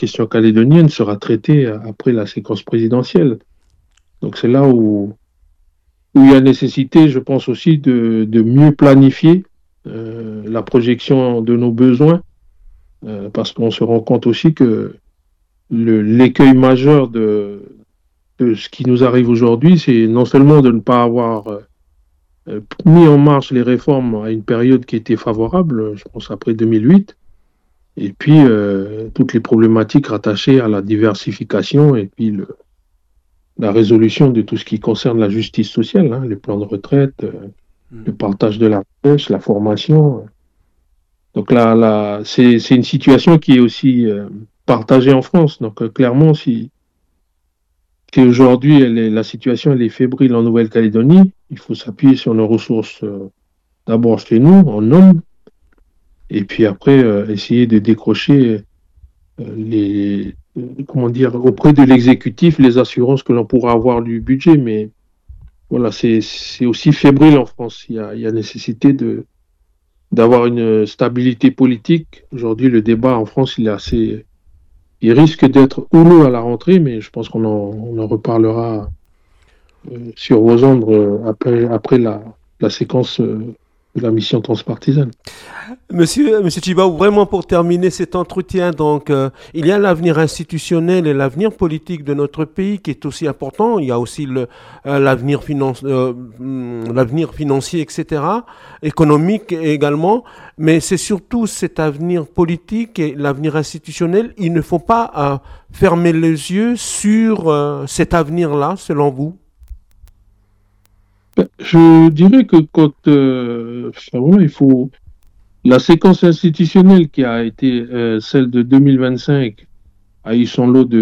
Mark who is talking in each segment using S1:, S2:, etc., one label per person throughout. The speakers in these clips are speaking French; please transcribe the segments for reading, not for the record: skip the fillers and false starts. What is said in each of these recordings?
S1: question calédonienne sera traitée après la séquence présidentielle. Donc c'est là où il y a nécessité, je pense aussi, de mieux planifier la projection de nos besoins, parce qu'on se rend compte aussi que l'écueil majeur de ce qui nous arrive aujourd'hui, c'est non seulement de ne pas avoir mis en marche les réformes à une période qui était favorable, je pense après 2008, et puis toutes les problématiques rattachées à la diversification et puis la résolution de tout ce qui concerne la justice sociale, hein, les plans de retraite, le partage de la recherche, la formation. Donc là c'est une situation qui est aussi partagée en France. Donc clairement, si aujourd'hui la situation elle est fébrile en Nouvelle-Calédonie, il faut s'appuyer sur nos ressources d'abord chez nous, en hommes, et puis après essayer de décrocher comment dire, auprès de l'exécutif, les assurances que l'on pourra avoir du budget. Mais voilà, c'est aussi fébrile en France. Il y a nécessité d'avoir une stabilité politique. Aujourd'hui, le débat en France, il risque d'être houleux à la rentrée, mais je pense qu'on en reparlera sur vos ondes après la séquence de la mission transpartisane.
S2: Monsieur Tchibao, vraiment pour terminer cet entretien, donc il y a l'avenir institutionnel et l'avenir politique de notre pays qui est aussi important. Il y a aussi l'avenir financier, etc., économique également. Mais c'est surtout cet avenir politique et l'avenir institutionnel. Il ne faut pas fermer les yeux sur cet avenir-là, selon vous.
S1: Je dirais que quand il faut la séquence institutionnelle qui a été celle de 2025 a eu son lot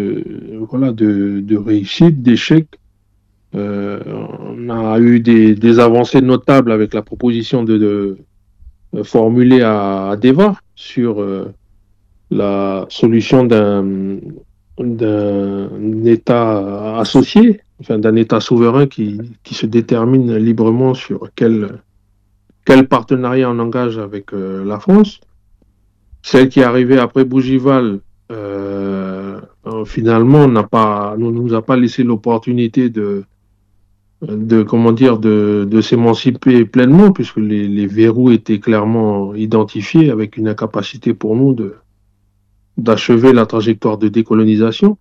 S1: de réussites, d'échecs. On a eu des avancées notables avec la proposition formulée à Deva sur la solution d'un État associé, enfin d'un État souverain qui se détermine librement sur quel partenariat on engage avec la France. Celle qui est arrivée après Bougival, finalement, ne nous a pas laissé l'opportunité de s'émanciper pleinement, puisque les verrous étaient clairement identifiés, avec une incapacité pour nous d'achever la trajectoire de décolonisation.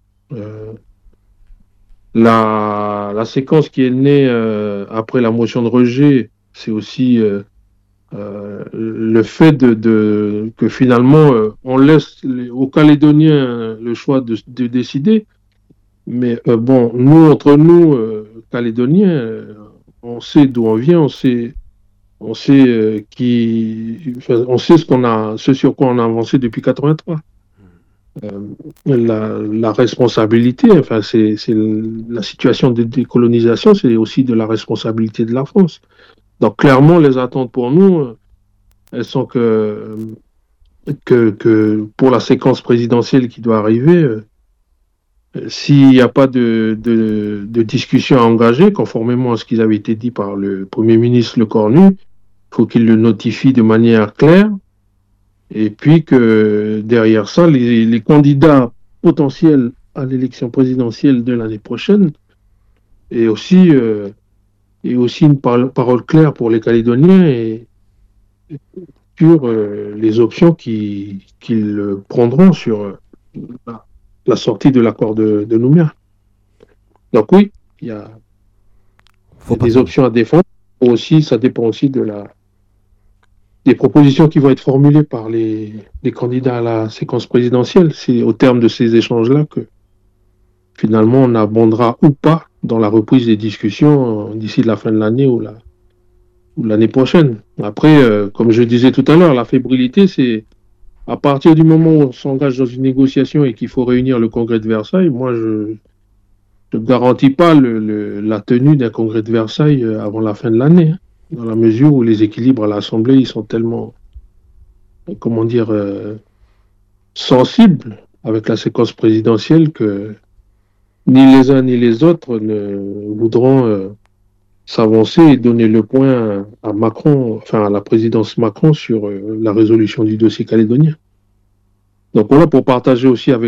S1: La séquence qui est née après la motion de rejet, c'est aussi le fait que finalement on laisse aux Calédoniens le choix de décider. Mais nous, entre nous, Calédoniens, on sait d'où on vient, on sait ce sur quoi on a avancé depuis 83. La responsabilité, enfin c'est la situation de décolonisation, c'est aussi de la responsabilité de la France. Donc clairement, les attentes pour nous, elles sont que pour la séquence présidentielle qui doit arriver, s'il n'y a pas de discussion engagée, conformément à ce qui avait été dit par le Premier ministre Lecornu, il faut qu'il le notifie de manière claire, et puis que derrière ça, les candidats potentiels à l'élection présidentielle de l'année prochaine aient aussi une parole claire pour les Calédoniens et sur les options qu'ils prendront sur la sortie de l'accord de Nouméa. Donc oui, il y a des options à défendre. Aussi, ça dépend aussi des propositions qui vont être formulées par les candidats à la séquence présidentielle. C'est au terme de ces échanges-là que finalement on abondera ou pas dans la reprise des discussions d'ici la fin de l'année ou l'année prochaine. Après, comme je disais tout à l'heure, la fébrilité, c'est à partir du moment où on s'engage dans une négociation et qu'il faut réunir le congrès de Versailles. Moi, je ne garantis pas la tenue d'un congrès de Versailles avant la fin de l'année, hein, dans la mesure où les équilibres à l'Assemblée, ils sont tellement, sensibles avec la séquence présidentielle que ni les uns ni les autres ne voudront s'avancer et donner le point à Macron, enfin à la présidence Macron sur la résolution du dossier calédonien. Donc voilà, pour partager aussi avec